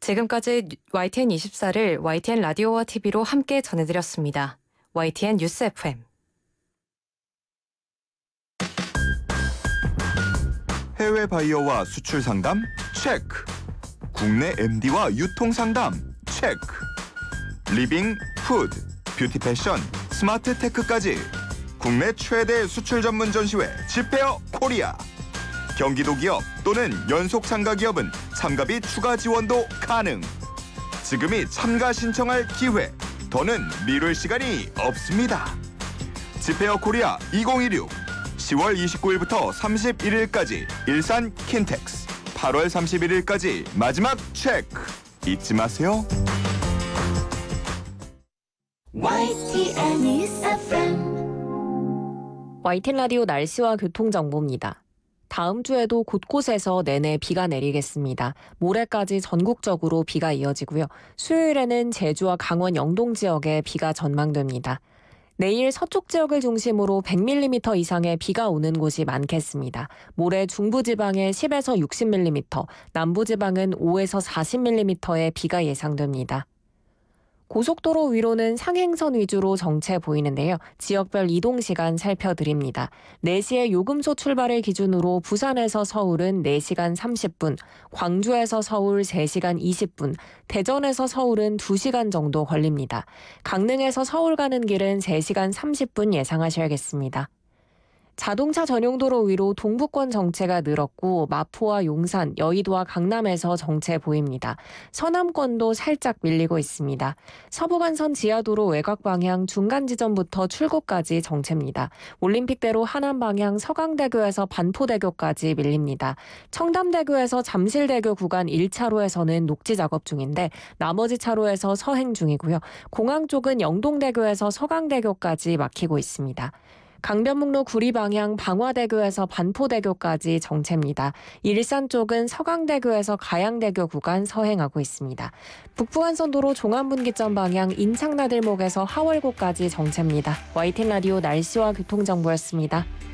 지금까지 YTN24를 YTN 라디오와 TV로 함께 전해드렸습니다. YTN 뉴스 FM. 해외 바이어와 수출 상담? 체크. 국내 MD와 유통 상담? 체크. 리빙, 푸드, 뷰티 패션, 스마트 테크까지 국내 최대 수출 전문 전시회 지페어 코리아. 경기도 기업 또는 연속 참가 기업은 참가비 추가 지원도 가능. 지금이 참가 신청할 기회. 더는 미룰 시간이 없습니다. 지페어 코리아 2016 10월 29일부터 31일까지 일산 킨텍스, 8월 31일까지 마지막 체크. 잊지 마세요. YTN 뉴스 FM. YTN 라디오 날씨와 교통정보입니다. 다음 주에도 곳곳에서 내내 비가 내리겠습니다. 모레까지 전국적으로 비가 이어지고요. 수요일에는 제주와 강원 영동 지역에 비가 전망됩니다. 내일 서쪽 지역을 중심으로 100mm 이상의 비가 오는 곳이 많겠습니다. 모레 중부지방에 10에서 60mm, 남부지방은 5에서 40mm의 비가 예상됩니다. 고속도로 위로는 상행선 위주로 정체 보이는데요. 지역별 이동시간 살펴드립니다. 4시에 요금소 출발을 기준으로 부산에서 서울은 4시간 30분, 광주에서 서울 3시간 20분, 대전에서 서울은 2시간 정도 걸립니다. 강릉에서 서울 가는 길은 3시간 30분 예상하셔야겠습니다. 자동차 전용 도로 위로 동부권 정체가 늘었고 마포와 용산, 여의도와 강남에서 정체 보입니다. 서남권도 살짝 밀리고 있습니다. 서부간선 지하도로 외곽 방향 중간 지점부터 출구까지 정체입니다. 올림픽대로 하남 방향 서강대교에서 반포대교까지 밀립니다. 청담대교에서 잠실대교 구간 1차로에서는 녹지 작업 중인데 나머지 차로에서 서행 중이고요. 공항 쪽은 영동대교에서 서강대교까지 막히고 있습니다. 강변북로 구리 방향 방화대교에서 반포대교까지 정체입니다. 일산 쪽은 서강대교에서 가양대교 구간 서행하고 있습니다. 북부간선도로 종암분기점 방향 인창나들목에서 하월고까지 정체입니다. YTN 라디오 날씨와 교통정보였습니다.